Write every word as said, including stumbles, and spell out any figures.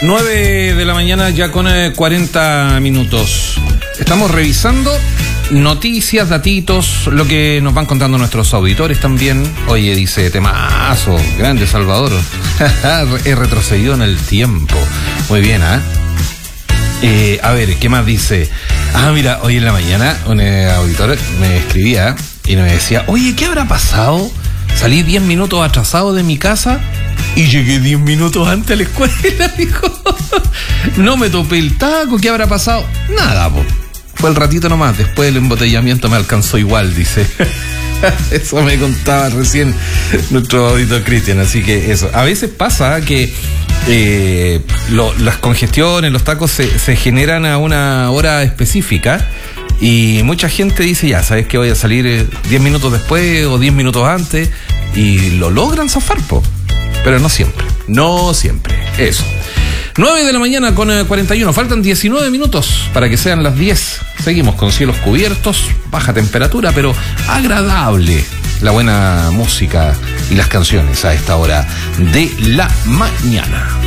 nueve de la mañana ya con eh, cuarenta minutos. Estamos revisando noticias, datitos, lo que nos van contando nuestros auditores también. Oye, dice, temazo, grande Salvador. He retrocedido en el tiempo. Muy bien, ¿ah? ¿eh? Eh, a ver, ¿qué más dice? Ah, mira, hoy en la mañana un eh, auditor me escribía y me decía, oye, ¿qué habrá pasado? Salí diez minutos atrasado de mi casa y llegué diez minutos antes a la escuela, dijo. No me topé el taco, ¿qué habrá pasado? Nada, po. Fue el ratito nomás, después del embotellamiento me alcanzó igual, dice. Eso me contaba recién nuestro auditor Cristian, así que eso. A veces pasa que eh, lo, las congestiones, los tacos se, se generan a una hora específica y mucha gente dice, ya, ¿sabes qué? Voy a salir diez minutos después o diez minutos antes y lo logran zafar, po. Pero no siempre, no siempre, eso. nueve de la mañana con cuarenta y uno, faltan diecinueve minutos para que sean las diez. Seguimos con cielos cubiertos, baja temperatura, pero agradable la buena música y las canciones a esta hora de la mañana.